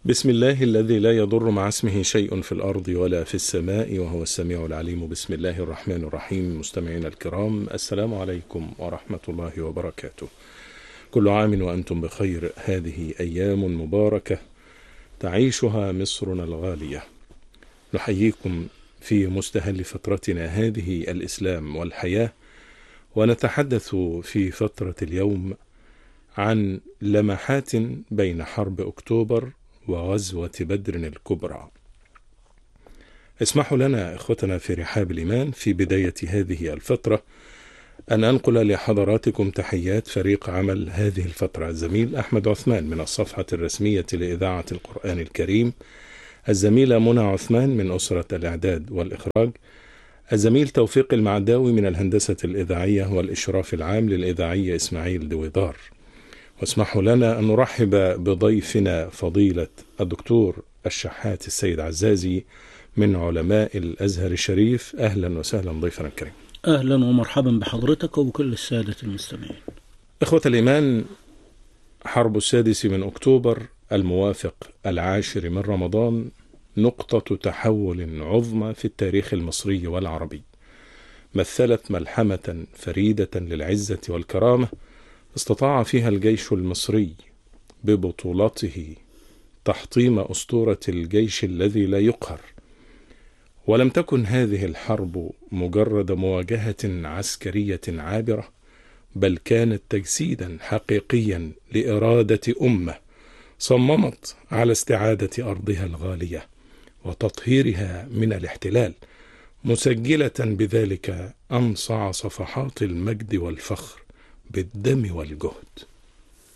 بسم الله الذي لا يضر مع اسمه شيء في الأرض ولا في السماء وهو السميع العليم. بسم الله الرحمن الرحيم. مستمعينا الكرام، السلام عليكم ورحمة الله وبركاته. كل عام وأنتم بخير. هذه أيام مباركة تعيشها مصرنا الغالية. نحييكم في مستهل فترتنا هذه الإسلام والحياة، ونتحدث في فترة اليوم عن لمحات بين حرب أكتوبر وغزوة بدر الكبرى. اسمحوا لنا إخوتنا في رحاب الإيمان في بداية هذه الفترة أن أنقل لحضراتكم تحيات فريق عمل هذه الفترة: الزميل أحمد عثمان من الصفحة الرسمية لإذاعة القرآن الكريم، الزميلة منى عثمان من أسرة الإعداد والإخراج، الزميل توفيق المعداوي من الهندسة الإذاعية والإشراف العام للإذاعية إسماعيل دويدار. واسمحوا لنا أن نرحب بضيفنا فضيلة الدكتور الشحات السيد عزازي من علماء الأزهر الشريف. أهلا وسهلا ضيفنا الكريم. أهلا ومرحبا بحضرتك وبكل السادة المستمعين. إخوة الإيمان، حرب 6 من أكتوبر الموافق 10 من رمضان نقطة تحول عظمى في التاريخ المصري والعربي، مثلت ملحمة فريدة للعزة والكرامة استطاع فيها الجيش المصري ببطولته تحطيم أسطورة الجيش الذي لا يقهر. ولم تكن هذه الحرب مجرد مواجهة عسكرية عابرة، بل كانت تجسيدا حقيقيا لإرادة أمة صممت على استعادة أرضها الغالية وتطهيرها من الاحتلال، مسجلة بذلك أنصع صفحات المجد والفخر بالدم والجهد.